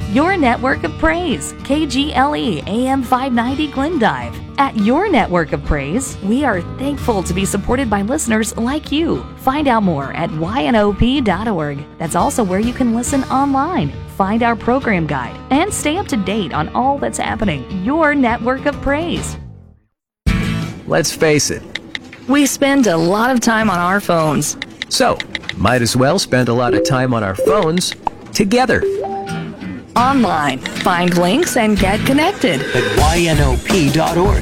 Your network of praise, KGLE AM 590 Glendive. At your network of praise, we are thankful to be supported by listeners like you. Find out more at ynop.org. That's also where you can listen online, find our program guide, and stay up to date on all that's happening. Your network of praise. Let's face it. We spend a lot of time on our phones. So, might as well spend a lot of time on our phones together. Online. Find links and get connected at ynop.org.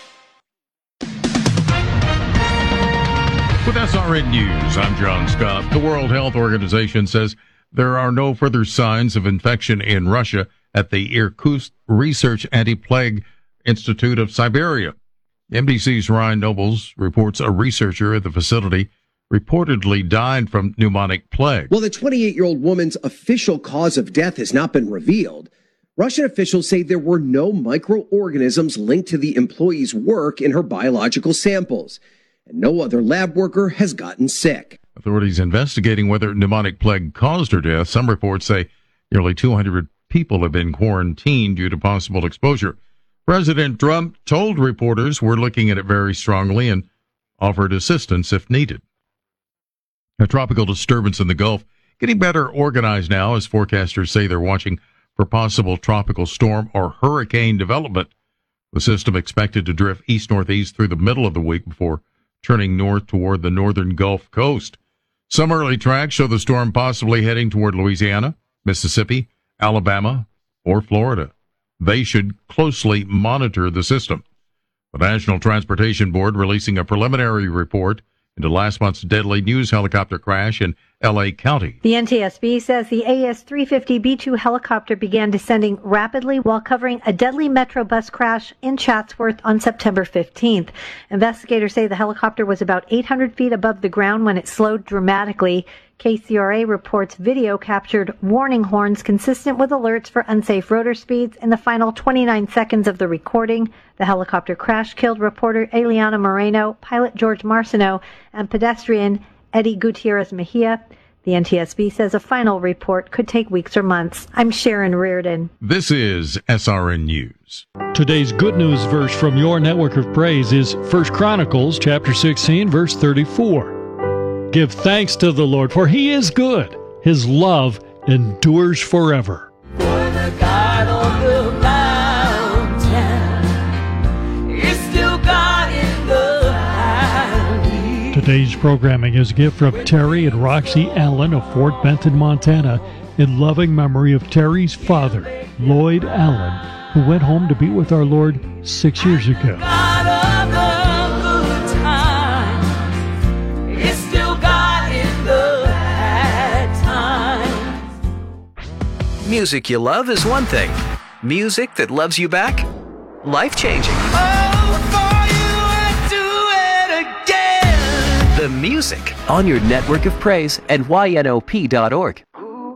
With SRN News, I'm John Scott. The World Health Organization says there are no further signs of infection in Russia at the Irkutsk Research Anti-Plague Institute of Siberia. NBC's Ryan Nobles reports a researcher at the facility reportedly died from pneumonic plague. Well, the 28-year-old woman's official cause of death has not been revealed. Russian officials say there were no microorganisms linked to the employee's work in her biological samples, and no other lab worker has gotten sick. Authorities investigating whether pneumonic plague caused her death. Some reports say nearly 200 people have been quarantined due to possible exposure. President Trump told reporters we're looking at it very strongly and offered assistance if needed. A tropical disturbance in the Gulf getting better organized now as forecasters say they're watching for possible tropical storm or hurricane development. The system expected to drift east-northeast through the middle of the week before turning north toward the northern Gulf Coast. Some early tracks show the storm possibly heading toward Louisiana, Mississippi, Alabama, or Florida. They should closely monitor the system. The National Transportation Board releasing a preliminary report into last month's deadly news helicopter crash in L.A. County. The NTSB says the AS-350B2 helicopter began descending rapidly while covering a deadly Metro bus crash in Chatsworth on September 15th. Investigators say the helicopter was about 800 feet above the ground when it slowed dramatically. KCRA reports video captured warning horns consistent with alerts for unsafe rotor speeds in the final 29 seconds of the recording. The helicopter crash killed reporter Eliana Moreno, pilot George Marciano, and pedestrian Eddie Gutierrez Mejia. The NTSB says a final report could take weeks or months. I'm Sharon Reardon. This is SRN News. Today's good news verse from your network of praise is 1 Chronicles chapter 16, verse 34. Give thanks to the Lord, for he is good. His love endures forever. For the God on the mountain is still God in the valley. Today's programming is a gift from Terry and Roxy Allen of Fort Benton, Montana, in loving memory of Terry's father, Lloyd Allen, who went home to be with our Lord 6 years ago. God of the good times is still God in the bad times. Music you love is one thing. Music that loves you back? Life-changing. Oh, for you I'd do it again. The music on your network of praise at ynop.org.